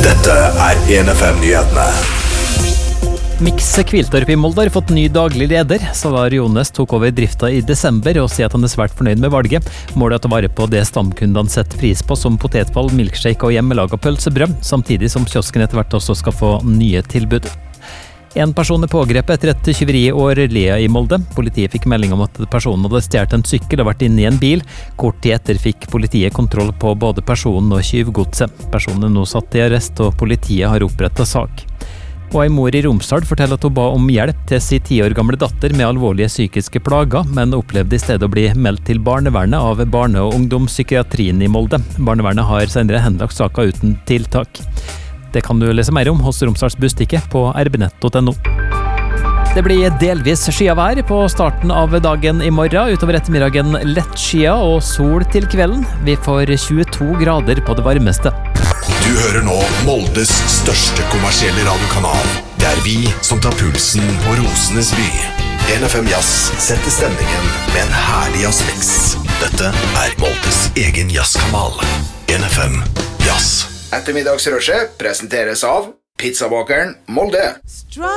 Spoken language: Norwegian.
Dette 1FM-nyhetene. Mix Kviltorp i Molde har fått ny daglig leder. Salar Jones tok over drifta i desember og sier at han er svært fornøyd med valget. Målet er å ta vare på det stamkundene setter pris på, som potetball, milkshake og hjemmelaget pølsebrød, samtidig som kiosken etter hvert også skal få nye tilbud. En person er pågrepet etter et tyveri i Årlia i Molde. Politiet fikk melding om at personen hadde stjålet en sykkel og vært inne i en bil. Kort tid etter fikk politiet kontroll på både personen og tyvgodset. Personen er nå satt i arrest, og politiet har opprettet sak. Og en mor i Romsdal forteller at hun ba om hjelp til sin 10 år gamle datter med alvorlige psykiske plager, men opplevde i stedet å bli meldt til barnevernet av barne- og ungdomspsykiatrien i Molde. Barnevernet har senere henlagt saken uten tiltak. Det kan du lese mer om hos Romsdals Bustikke på rbnett.no. Det blir delvis skyavær på starten av dagen i morgen. Utover ettermiddagen lett skya og sol til kvelden. Vi får 22 grader på det varmeste. Du hører nå Moldes største kommersielle radiokanal. Det er vi som tar pulsen på Rosenes by. 1FM Jazz setter stemningen med en herlig jazzmix. Dette er Moldes egen jazzkanal. 1FM Jazz. Ettermiddagsrushet presenteres av Pizzabakeren Molde.